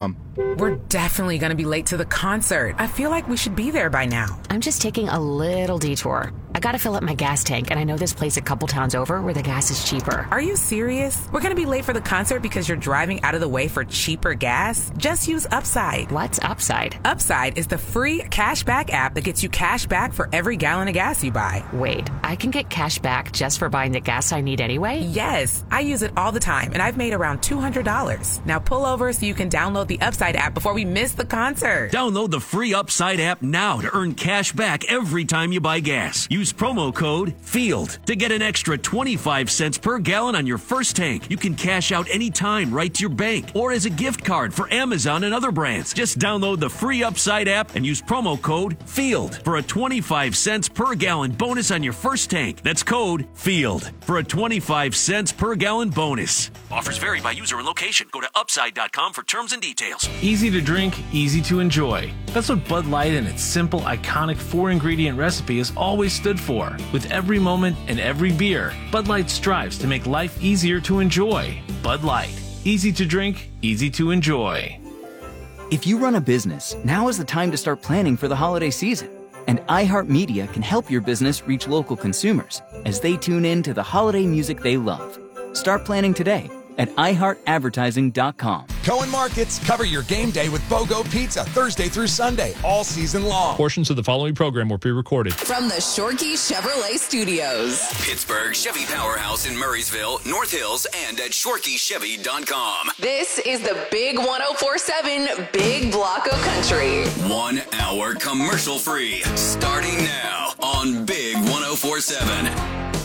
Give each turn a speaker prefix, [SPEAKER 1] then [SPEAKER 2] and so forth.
[SPEAKER 1] We're definitely going to be late to the concert. I feel like we should be there by now.
[SPEAKER 2] I'm just taking a little detour. I gotta fill up my gas tank, and I know this place a couple towns over where the gas is cheaper.
[SPEAKER 1] Are you serious? We're going to be late for the concert because you're driving out of the way for cheaper gas? Just use Upside.
[SPEAKER 2] What's Upside?
[SPEAKER 1] Upside is the free cashback app that gets you cash back for every gallon of gas you buy.
[SPEAKER 2] Wait, I can get cash back just for buying the gas I need anyway?
[SPEAKER 1] Yes, I use it all the time, and I've made around $200. Now pull over so you can download the Upside app before we miss the concert.
[SPEAKER 3] Download the free Upside app now to earn cash back every time you buy gas. Use promo code FIELD to get an extra 25 cents per gallon on your first tank. You can cash out anytime right to your bank or as a gift card for Amazon and other brands. Just download the free Upside app and use promo code FIELD for a 25 cents per gallon bonus on your first tank. That's code FIELD for a 25 cents per gallon bonus. Offers vary by user and location. Go to upside.com for terms and details.
[SPEAKER 4] Easy to drink, easy to enjoy. That's what Bud Light and its simple, iconic 4-ingredient recipe has always stood for. With every moment and every beer, Bud Light strives to make life easier to enjoy. Bud Light. Easy to drink, easy to enjoy.
[SPEAKER 5] If you run a business, now is the time to start planning for the holiday season. And iHeartMedia can help your business reach local consumers as they tune in to the holiday music they love. Start planning today at iHeartAdvertising.com.
[SPEAKER 6] Cohen Markets, cover your game day with BOGO Pizza Thursday through Sunday, all season long.
[SPEAKER 7] Portions of the following program were pre-recorded.
[SPEAKER 8] From the Shorkey Chevrolet Studios.
[SPEAKER 9] Pittsburgh Chevy Powerhouse in Murraysville, North Hills, and at ShorkeyChevy.com.
[SPEAKER 8] This is the Big 104.7 Big Block of Country.
[SPEAKER 9] 1 hour commercial free, starting now on Big 104.7.